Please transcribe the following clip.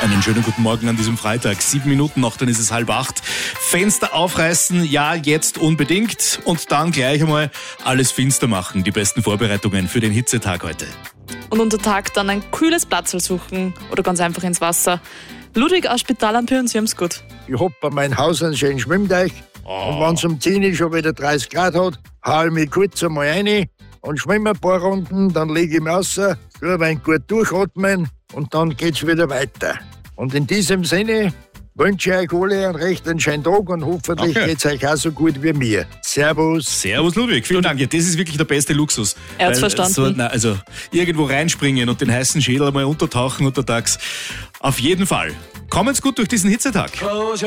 Einen schönen guten Morgen an diesem Freitag. 7 Minuten noch, dann ist es 7:30. Fenster aufreißen, ja, jetzt unbedingt. Und dann gleich einmal alles finster machen. Die besten Vorbereitungen für den Hitzetag heute. Und unter Tag dann ein kühles Platzl suchen oder ganz einfach ins Wasser. Ludwig aus Spital am Pyren, Sie haben's gut. Ich hab bei meinem Haus einen schönen Schwimmteich. Und wenn es um 10 Uhr schon wieder 30 Grad hat, hau ich mich kurz einmal rein und schwimme ein paar Runden, dann lege ich mich raus, tue ein wenig gut durchatmen und dann geht's wieder weiter. Und in diesem Sinne wünsche ich euch alle einen recht schönen Tag und hoffentlich geht's euch auch so gut wie mir. Servus. Servus Ludwig, vielen Dank. Ja, das ist wirklich der beste Luxus. Er hat's verstanden. Also irgendwo reinspringen und den heißen Schädel mal untertauchen untertags. Auf jeden Fall. Kommen's gut durch diesen Hitzetag.